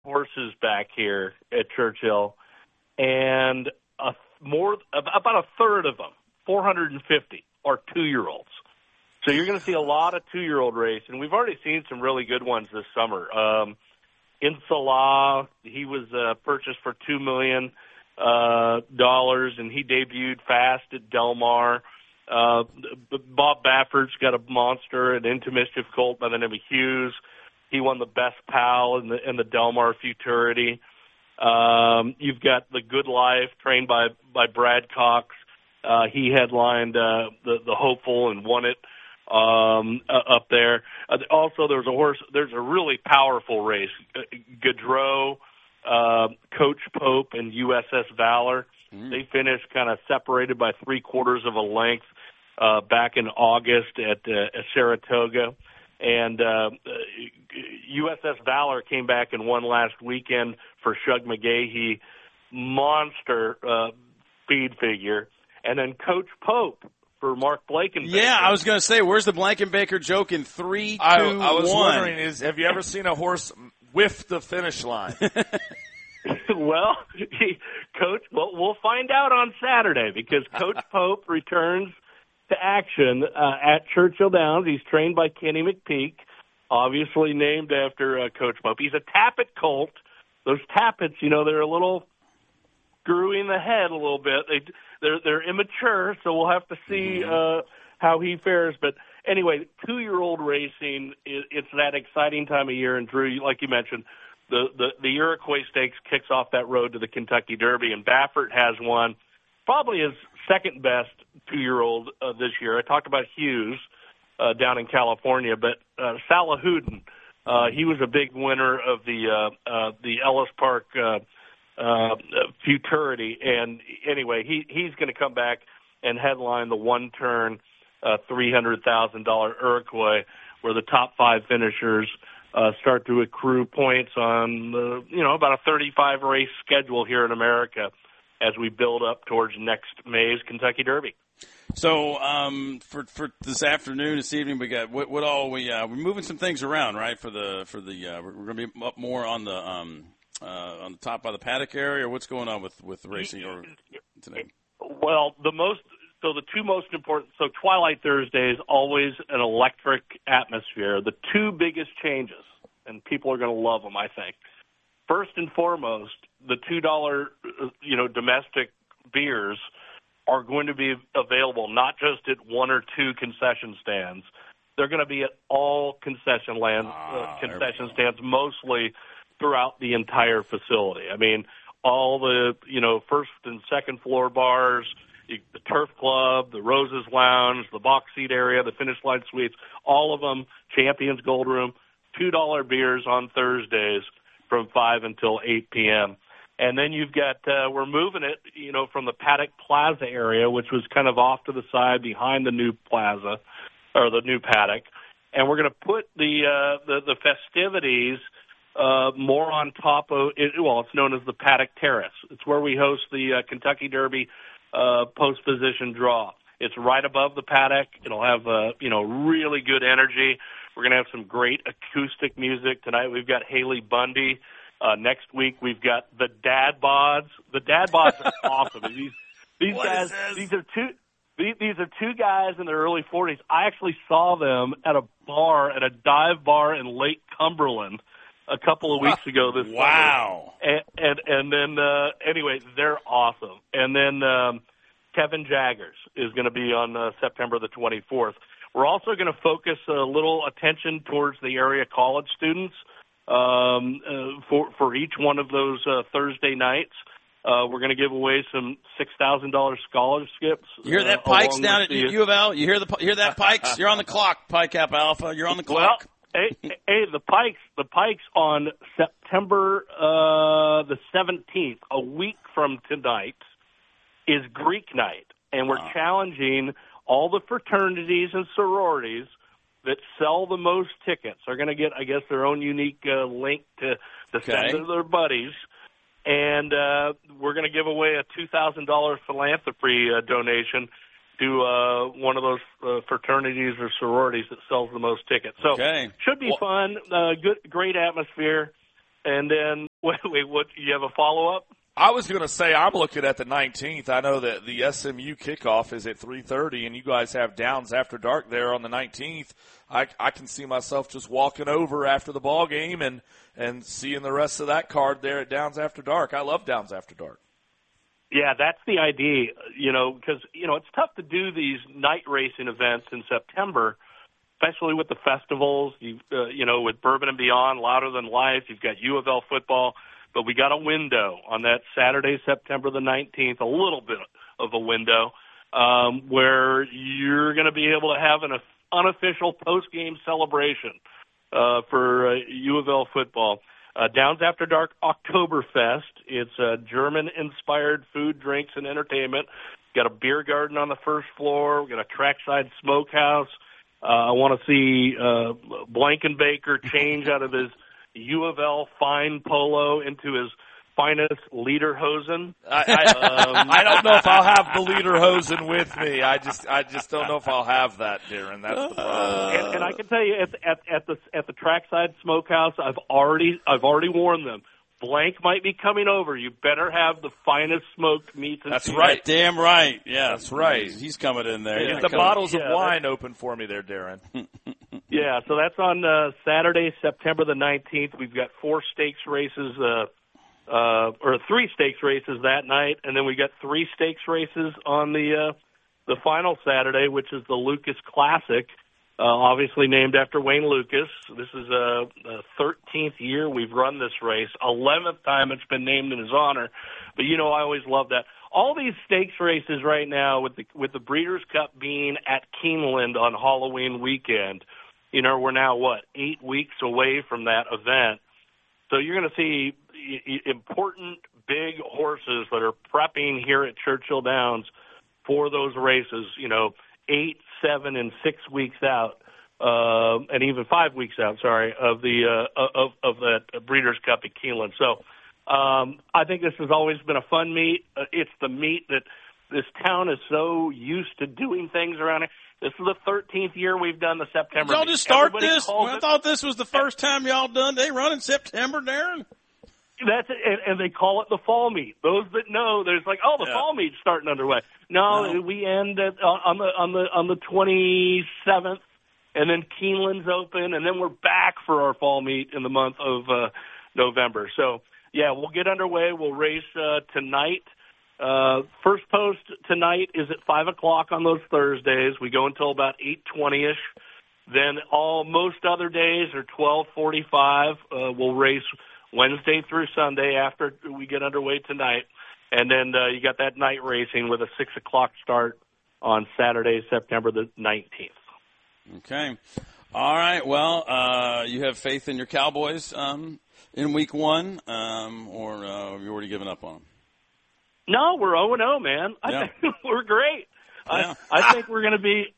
horses back here at Churchill, and about a third of them, 450, are 2-year-olds. So you're going to see a lot of 2-year-old race, and we've already seen some really good ones this summer. In Salah, he was purchased for $2 million, and he debuted fast at Del Mar. Bob Baffert's got a monster, an Into Mischief colt by the name of Hughes. He won the Best Pal in the Del Mar Futurity. You've got the Good Life, trained by Brad Cox. He headlined the Hopeful and won it up there. Also, there's a really powerful race. Gaudreau, Coach Pope, and USS Valor. They finished kind of separated by 3/4 of a length back in August at Saratoga. And USS Valor came back and won last weekend for Shug McGahee. Monster speed figure. And then Coach Pope for Mark Blankenbaker. Yeah, I was going to say, where's the Blankenbaker joke in 3, 2, 1? I was wondering, have you ever seen a horse whiff the finish line? Well, we'll find out on Saturday, because Coach Pope returns to action at Churchill Downs. He's trained by Kenny McPeak, obviously named after Coach Pope. He's a Tappet colt. Those Tappets, they're a little screwy in the head a little bit. They're immature, so we'll have to see how he fares. But anyway, 2-year-old racing, it's that exciting time of year. And Drew, like you mentioned, the Iroquois Stakes kicks off that road to the Kentucky Derby, and Baffert has one, probably his second best 2-year-old this year. I talked about Hughes down in California, but Salahudin, he was a big winner of the Ellis Park Futurity, and anyway, he's going to come back and headline the one-turn $300,000 Iroquois, where the top 5 finishers start to accrue points on about a 35 race schedule here in America as we build up towards next May's Kentucky Derby. So for this afternoon, this evening, we got what all we're moving some things around, right? For the we're going to be up more on the top by the paddock area, or what's going on with racing or today? Well, the two most important. So Twilight Thursday is always an electric atmosphere. The two biggest changes, and people are going to love them, I think. First and foremost, the $2 domestic beers are going to be available not just at 1 or 2 concession stands. They're going to be at all concession stands, mostly throughout the entire facility. I mean, all the first and second floor bars, the Turf Club, the Roses Lounge, the box seat area, the Finish Line Suites, all of them, Champions Gold Room, $2 beers on Thursdays from 5 until 8 p.m. And then you've got, we're moving it, from the Paddock Plaza area, which was kind of off to the side behind the new plaza, or the new paddock. And we're going to put the festivities more on top of it. Well, it's known as the Paddock Terrace. It's where we host the Kentucky Derby post-position draw. It's right above the paddock. It'll have, really good energy. We're going to have some great acoustic music. Tonight we've got Haley Bundy. Next week we've got the Dad Bods. The Dad Bods are awesome. These guys, these are two guys in their early 40s. I actually saw them at a dive bar in Lake Cumberland a couple of weeks ago this wow. summer. And then anyway, they're awesome. And then Kevin Jaggers is going to be on September the 24th. We're also going to focus a little attention towards the area college students for each one of those Thursday nights. We're going to give away some $6,000 scholarships. You hear that, Pikes, down at U of L? You hear that, Pikes? You're on the clock, Pi Kappa Alpha. You're on the clock. Well, hey, the Pikes on September the 17th, a week from tonight, is Greek night, and we're challenging all the fraternities and sororities that sell the most tickets. Are going to get, I guess, their own unique link to send to their buddies. And we're going to give away a $2,000 philanthropy donation to one of those fraternities or sororities that sells the most tickets. So should be fun, great atmosphere. And then, wait, what? You have a follow-up? I was going to say I'm looking at the 19th. I know that the SMU kickoff is at 3:30, and you guys have Downs After Dark there on the 19th. I can see myself just walking over after the ball game and seeing the rest of that card there at Downs After Dark. I love Downs After Dark. Yeah, that's the idea, because, it's tough to do these night racing events in September, especially with the festivals, with Bourbon and Beyond, Louder Than Life. You've got U of L football. But we got a window on that Saturday, September the 19th, a little bit of a window, where you're going to be able to have an unofficial post-game celebration for U of L football. Downs After Dark Oktoberfest. It's German-inspired food, drinks, and entertainment. Got a beer garden on the first floor. We got a trackside smokehouse. I want to see Blankenbaker change out of his U of L fine polo into his finest lederhosen. I don't know if I'll have the lederhosen with me. I just don't know if I'll have that, Darren. That's the problem. And I can tell you, at the trackside smokehouse, I've already warned them. Blank might be coming over. You better have the finest smoked meats. That's right. Damn right. Yeah, that's right. He's coming in there. Get the bottles of wine open for me there, Darren. Yeah, so that's on Saturday, September the 19th. We've got 4 stakes races, or 3 stakes races that night, and then we got 3 stakes races on the final Saturday, which is the Lucas Classic, obviously named after Wayne Lucas. This is the 13th year we've run this race, 11th time it's been named in his honor. But I always love that. All these stakes races right now, with the Breeders' Cup being at Keeneland on Halloween weekend. We're now, 8 weeks away from that event. So you're going to see important big horses that are prepping here at Churchill Downs for those races, 8, 7, and 6 weeks out, and even 5 weeks out, of the of that Breeders' Cup at Keeneland. So I think this has always been a fun meet. It's the meet that this town is so used to doing things around it. This is the 13th year we've done the September. Y'all just start this? I thought this was the first time y'all done. They run in September, Darren. That's it, and they call it the fall meet. Those that know, there's the fall meet's starting underway. No, we end on the 27th, and then Keeneland's open, and then we're back for our fall meet in the month of November. So yeah, we'll get underway. We'll race tonight. First post tonight is at 5:00 on those Thursdays. We go until about 8:20ish. Then most other days are 12:45. We'll race Wednesday through Sunday after we get underway tonight. And then you got that night racing with a 6:00 start on Saturday, September the 19th. Okay. All right. Well, you have faith in your Cowboys in week 1, or have you already given up on them? No, we're 0-0, man. I think we're great. Yeah. I think we're going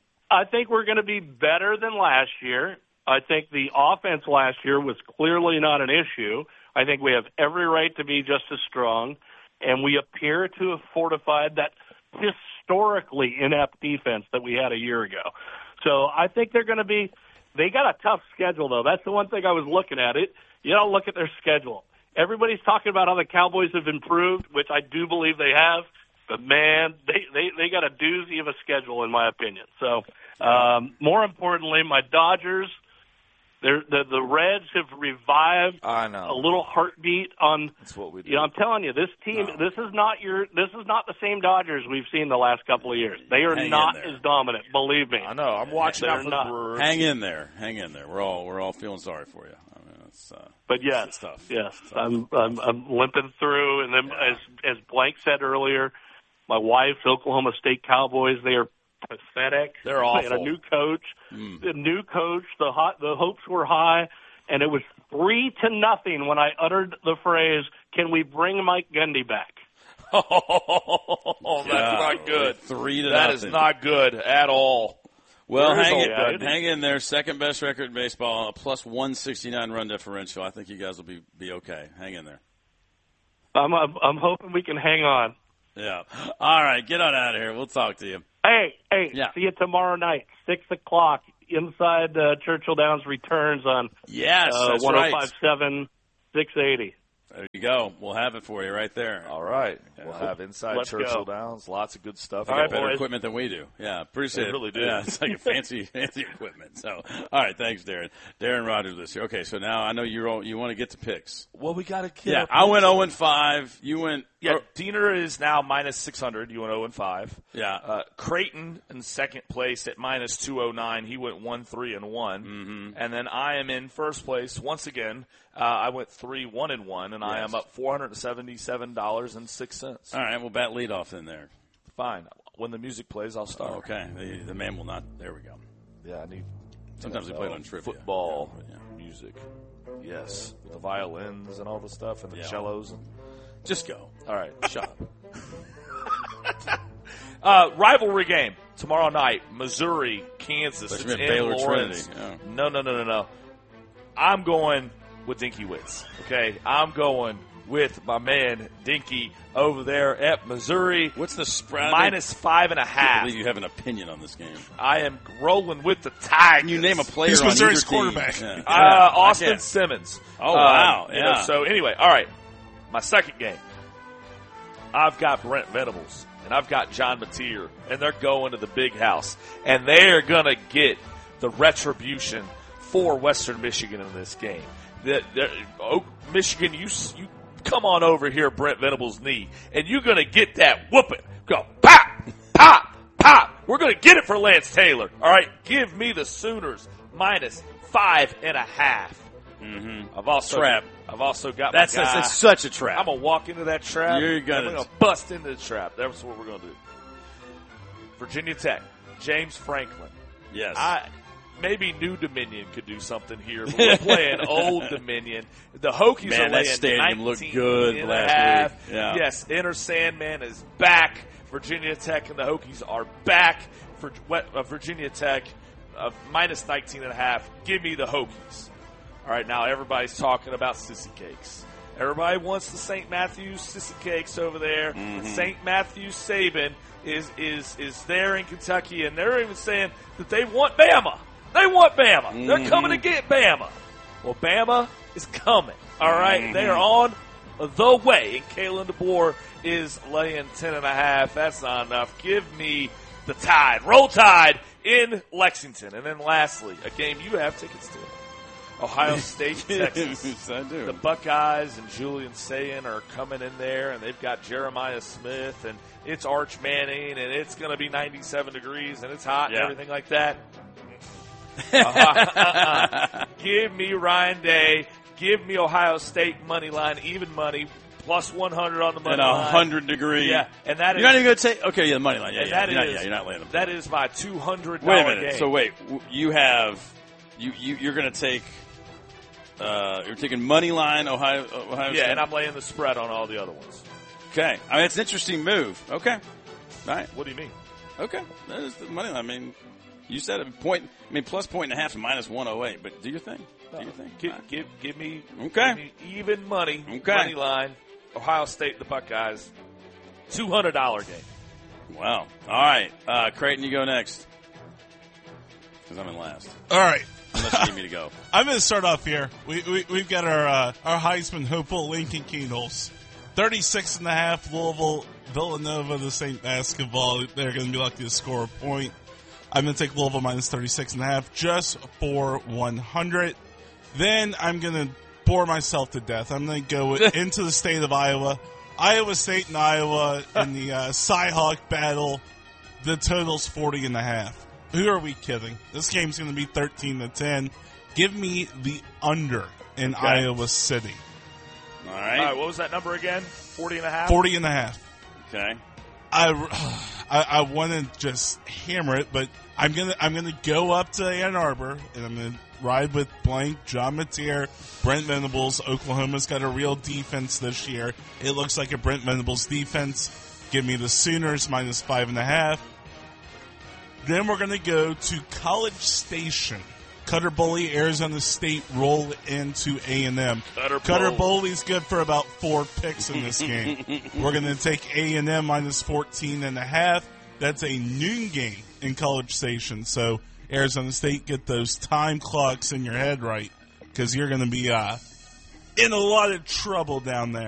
to be better than last year. I think the offense last year was clearly not an issue. I think we have every right to be just as strong, and we appear to have fortified that historically inept defense that we had a year ago. So I think they're going to be – they got a tough schedule, though. That's the one thing I was looking at. Look at their schedule. Everybody's talking about how the Cowboys have improved, which I do believe they have. But, man, they got a doozy of a schedule, in my opinion. So, more importantly, my Dodgers, the Reds have revived a little heartbeat on. That's what we do. I'm telling you, this team. No. This is not the same Dodgers we've seen the last couple of years. They are not as dominant. Believe me. I know. I'm watching out for the Brewers. Hang in there. We're all feeling sorry for you. But yes, it's tough. Yes, I'm limping through, and then as Blank said earlier, my wife's Oklahoma State Cowboys, they are pathetic. They're awful. They had a new coach. The new coach, the hopes were high, and it was 3-0 when I uttered the phrase, "Can we bring Mike Gundy back?" Oh, that's not good. 3-0. That is not good at all. Well, hang in there. Second best record in baseball, a plus 169 run differential. I think you guys will be okay. Hang in there. I'm hoping we can hang on. Yeah. All right, get on out of here. We'll talk to you. Hey, see you tomorrow night, 6:00 inside Churchill Downs Returns on 105.7 680. There you go. We'll have it for you right there. All right. We'll have Inside Let's Churchill go. Downs. Lots of good stuff. They All got right, better boys. equipment than we do. Yeah, appreciate They it. really do. Yeah, it's like a fancy equipment. So, all right, thanks, Darren. Darren Rogers this year. Okay, so now I know you want to get to picks. Well, we got to get Yeah, up I went into- 0-5. You went. Yeah, Diener is now minus 600. You went 0-5. Yeah. Creighton in second place at minus 209. He went 1-3-1. Mm-hmm. And then I am in first place once again. I went 3-1-1, and I Yes. am up $477.06. All right, we'll bat lead off in there. Fine. When the music plays, I'll start. Okay, the man will not. There we go. Yeah, I need Sometimes we play it on trivia. football Yeah. music. Yes, with the violins and all the stuff and the Yeah. cellos. And, Just go. all right. Shut up. Rivalry game tomorrow night. Missouri, Kansas. But It's you meant in Baylor Lawrence. Trinity. No. I'm going with Dinky Witz. Okay, I'm going with my man Dinky over there at Missouri. What's the spread? Minus I can't 5.5. believe you have an opinion on this game. I am rolling with the Tigers. Can you name a player Who's on Missouri's either team? quarterback? Yeah. Austin I can't. Simmons. Oh, wow. You know, Yeah. so anyway, all right. My second game. I've got Brent Venables and I've got John Mateer, and they're going to the big house, and they're going to get the retribution for Western Michigan in this game. Michigan, you come on over here, Brent Venables' knee, and you're going to get that whooping. Go pop, pop, pop. We're going to get it for Lance Taylor. All right, give me the Sooners minus 5.5. Mm-hmm. I've also got That's my guy. such a trap. I'm gonna walk into that trap. You're and gonna- I'm gonna bust into the trap. That's what we're gonna do. Virginia Tech, James Franklin. Yes. Maybe New Dominion could do something here, but we're playing Old Dominion. The Hokies Man, are that laying stadium looked 19 good and last a half. week. Yeah. Yes, Enter Sandman is back. Virginia Tech and the Hokies are back. For Virginia Tech, minus 19.5. Give me the Hokies. All right, now everybody's talking about sissy cakes. Everybody wants the St. Matthews sissy cakes over there. Mm-hmm. St. Matthews Saban is there in Kentucky, and they're even saying that they want Bama. They want Bama. Mm-hmm. They're coming to get Bama. Well, Bama is coming. All right, Mm-hmm. they are on the way, and Kalen DeBoer is laying 10.5. That's not enough. Give me the Tide. Roll Tide in Lexington. And then lastly, a game you have tickets to. Ohio State, Texas. Yes, I do. The Buckeyes and Julian Sayin are coming in there, and they've got Jeremiah Smith, and it's Arch Manning, and it's going to be 97 degrees, and it's hot Yeah. and everything like that. Give me Ryan Day. Give me Ohio State money line, even money, plus 100 on the money And line. 100 degree. Yeah, and that You're is not even going to take. Okay, yeah, the money line. Yeah, and yeah. that You're not, is- yeah, you're not laying them. that is my $200 Wait a minute. game. So wait, you have you're going to take. You're taking money line Ohio yeah, State. and I'm laying the spread on all the other ones. Okay, I mean it's an interesting move. Okay, all right. What do you mean? Okay, that is the money line. I mean, you said a point. I mean, plus 1.5 and minus 108. But do your thing. Do your thing. Give me Okay. give me even money, Okay. money line, Ohio State, the Buckeyes, $200 game. Wow. All right, Creighton, you go next because I'm in last. All right. Unless you need me to go. I'm going to start off here. We've got our Heisman hopeful Lincoln Kingdoms. 36.5 Louisville, Villanova, the St. Basketball. They're going to be lucky to score a point. I'm going to take Louisville minus 36.5 just for 100. Then I'm going to bore myself to death. I'm going to go into the state of Iowa. Iowa State and Iowa in the Cy-Hawk battle. The total's 40.5. Who are we kidding? This game's going to be 13-10. Give me the under in Iowa City. All All right. right, what was that number again? 40.5? 40.5. Okay. I want to just hammer it, but I'm gonna go up to Ann Arbor and I'm gonna ride with blank John Mateer, Brent Venables. Oklahoma's got a real defense this year. It looks like a Brent Venables defense. Give me the Sooners minus 5.5. Then we're gonna go to College Station. Cutter Bully, Arizona State roll into A&M. Cutter Bully's good for about 4 picks in this game. We're going to take A&M minus 14.5. That's a noon game in College Station. So Arizona State, get those time clocks in your head right, because you're going to be in a lot of trouble down there.